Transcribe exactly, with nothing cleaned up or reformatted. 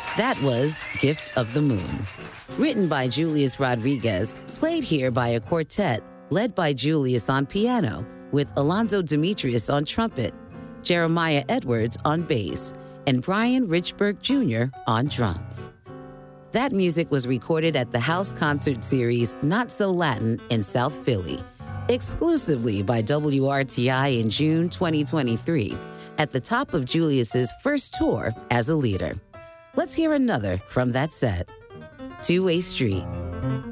That was Gift of the Moon. Written by Julius Rodriguez, played here by a quartet led by Julius on piano, with Alonzo Demetrius on trumpet, Jeremiah Edwards on bass, and Brian Richburg Junior on drums. That music was recorded at the house concert series Not So Latin in South Philly, exclusively by W R T I in June twenty twenty-three, at the top of Julius's first tour as a leader. Let's hear another from that set. Two-Way Street.